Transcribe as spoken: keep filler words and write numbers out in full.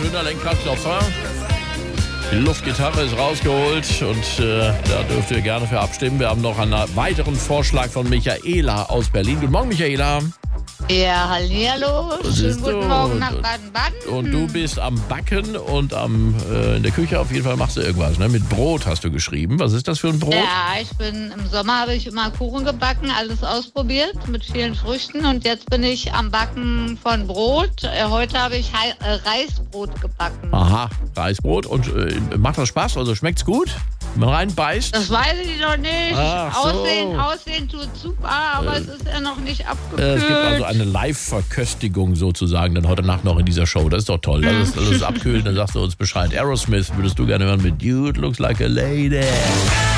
schöner Lenkradklopfer. Die Luftgitarre ist rausgeholt und äh, da dürft ihr gerne für abstimmen. Wir haben noch einen weiteren Vorschlag von Michaela aus Berlin. Guten Morgen, Michaela. Ja, hallihallo. Schönen guten Morgen nach Baden-Baden. Und du bist am Backen und am, äh, in der Küche auf jeden Fall machst du irgendwas, ne? Mit Brot hast du geschrieben. Was ist das für ein Brot? Ja, ich bin, im Sommer habe ich immer Kuchen gebacken, alles ausprobiert mit vielen Früchten und jetzt bin ich am Backen von Brot. Äh, heute habe ich Hei- äh, Reisbrot gebacken. Aha, Reisbrot. Und äh, macht das Spaß? Also schmeckt's gut? Wenn man reinbeißt? Das weiß ich noch nicht. Ach so. Aussehen, Aussehen tut super, aber äh, es ist ja noch nicht Äh, abgekühlt. es gibt also eine Live-Verköstigung sozusagen dann heute Nacht noch in dieser Show. Das ist doch toll. Das ist, das ist abkühlen, dann sagst du uns Bescheid. Aerosmith würdest du gerne hören mit Dude Looks Like a Lady.